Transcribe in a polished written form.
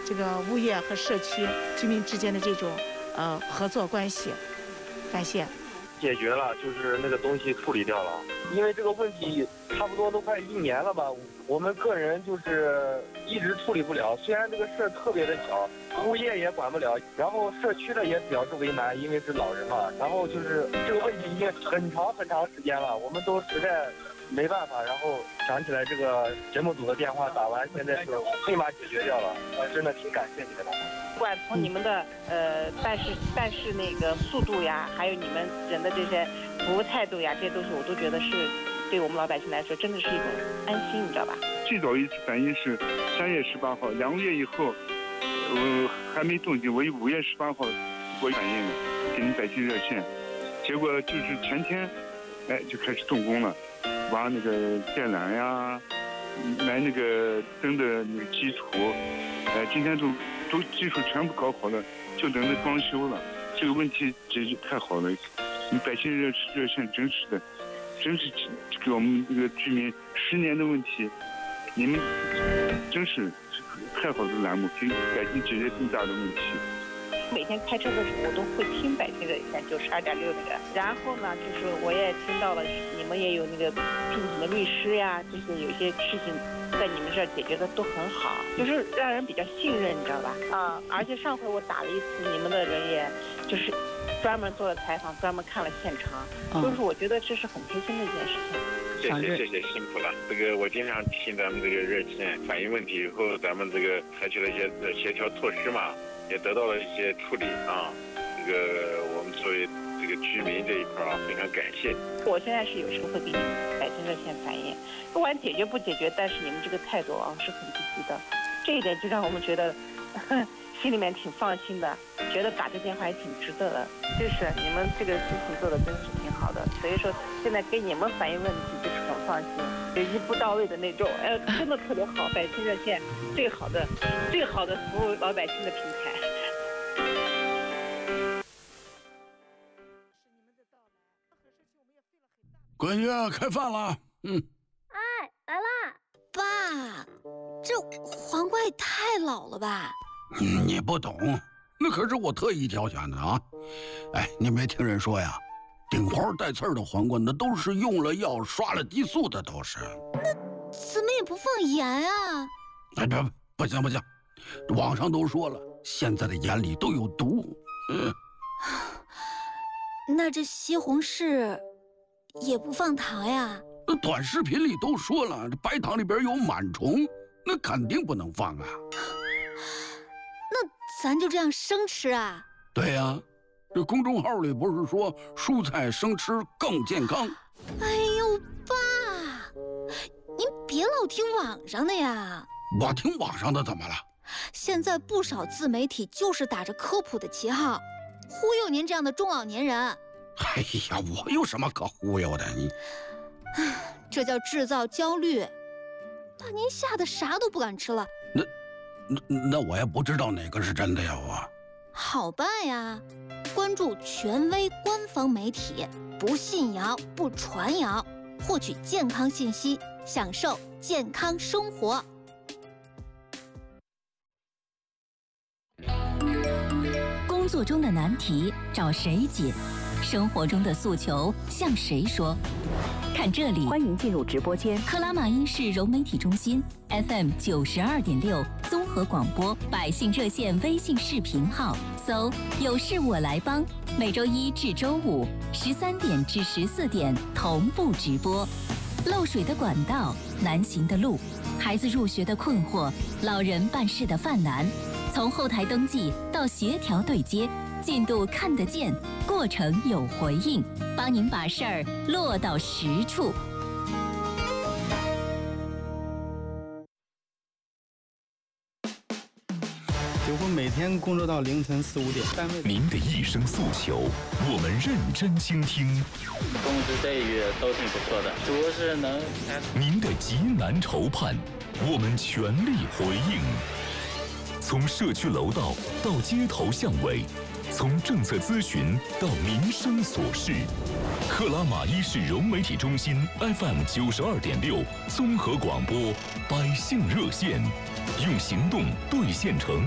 这个物业和社区居民之间的这种合作关系。感谢。 解决了，就是那个东西处理掉了。因为这个问题差不多都快1年了吧，我们个人就是一直处理不了。虽然这个事儿特别的小，物业也管不了，然后社区的也表示为难，因为是老人嘛。然后就是这个问题已经很长时间了，我们都实在没办法。然后想起来这个节目组的电话打完，现在是立马解决掉了，真的挺感谢你们的。 不管从你们的办事那个速度呀，还有你们人的这些服务态度呀，这些东西我都觉得是对我们老百姓来说真的是一种安心，你知道吧？ 最早一次反应是3月18号，2个月以后，还没动静，我5月18号我反映了，给你百姓热线，结果就是前天，就开始动工了，挖那个电缆呀，埋那个灯的那个基础，今天都技术全部搞好了，就等着装修了。这个问题解决太好了，你百姓热线真是给我们这个居民10年的问题，你们真是太好的栏目，给百姓解决更大的问题。 每天开车的时候我都会听百姓热线92.6那个，然后呢，就是我也听到了你们也有那个聘请的律师呀，这些有些事情在你们这儿解决的都很好，就是让人比较信任，你知道吧？而且上回我打了一次，你们的人也就是专门做了采访，专门看了现场，就是我觉得这是很贴心的一件事情。 谢谢，辛苦了。这个我经常听咱们这个热线反映问题以后，咱们这个采取了一些协调措施嘛，也得到了一些处理啊。这个我们作为这个居民这一块啊，非常感谢。 我现在是有时候会给你百姓热线反映，不管解决不解决，但是你们这个态度啊是很积极的，这一点就让我们觉得心里面挺放心的，觉得打这电话也挺值得的。就是你们这个事情做的真是挺好的，所以说现在给你们反映问题就是很放心，就一步到位的那种，真的特别好。百姓热线最好的服务老百姓的平台。 闺女，开饭了。 哎，来啦！爸，这黄瓜也太老了吧？ 你不懂，那可是我特意挑选的啊！哎，你没听人说呀，顶黄带刺儿的黄瓜那都是用了药、刷了激素的，都是。 那怎么也不放盐啊？ 哎，不行，网上都说了，现在的盐里都有毒。 那这西红柿也不放糖呀？ 那短视频里都说了，这白糖里边有螨虫，那肯定不能放啊。 那咱就这样生吃啊？ 对呀，这公众号里不是说蔬菜生吃更健康？ 哎呦，爸，您别老听网上的呀。 我听网上的怎么了？ 现在不少自媒体就是打着科普的旗号，忽悠您这样的中老年人。 哎呀，我有什么可忽悠的？你， 这叫制造焦虑，把您吓得啥都不敢吃了。 那我也不知道哪个是真的呀，我。 好办呀，关注权威官方媒体，不信谣不传谣，获取健康信息，享受健康生活。 工作中的难题找谁解？生活中的诉求向谁说？看这里， 欢迎进入直播间。 克拉玛依市融媒体中心 FM 92.6综合广播百姓热线微信视频号，搜“有事我来帮”，每周1至周513点至14点同步直播。漏水的管道，难行的路，孩子入学的困惑，老人办事的犯难，从后台登记到协调对接，进度看得见，过程有回应，帮您把事儿落到实处。 就会每天工作到凌晨4、5点。 您的一声诉求，我们认真倾听。 工资待遇都挺不错的，主要是能。 您的急难愁盼，我们全力回应。从社区楼道到街头巷尾，从政策咨询到民生琐事，克拉玛依市融媒体中心 FM 92.6综合广播百姓热线，用行动兑现诚